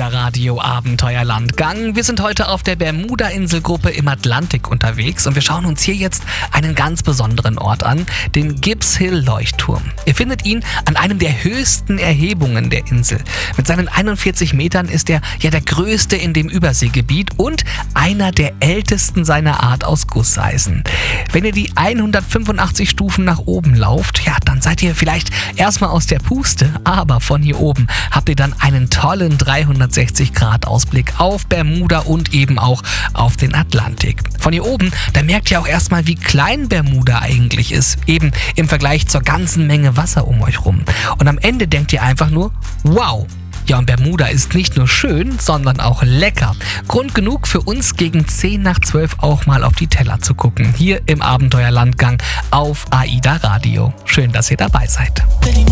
AIDA Radio Abenteuerlandgang. Wir sind heute auf der Bermuda-Inselgruppe im Atlantik unterwegs und wir schauen uns hier jetzt einen ganz besonderen Ort an, den Gibbs Hill Leuchtturm. Ihr findet ihn an einem der höchsten Erhebungen der Insel. Mit seinen 41 Metern ist er ja der größte in dem Überseegebiet und einer der ältesten seiner Art aus Gusseisen. Wenn ihr die 185 Stufen nach oben lauft, ja, dann seid ihr vielleicht erstmal aus der Puste, aber von hier oben habt ihr dann einen tollen 360-Grad-Ausblick auf Bermuda und eben auch auf den Atlantik. Von hier oben, da merkt ihr auch erstmal, wie klein Bermuda eigentlich ist, eben im Vergleich zur ganzen Menge Wasser um euch rum. Und am Ende denkt ihr einfach nur, wow! Ja, und Bermuda ist nicht nur schön, sondern auch lecker. Grund genug für uns gegen 10 nach 12 auch mal auf die Teller zu gucken. Hier im Abenteuerlandgang auf AIDA Radio. Schön, dass ihr dabei seid.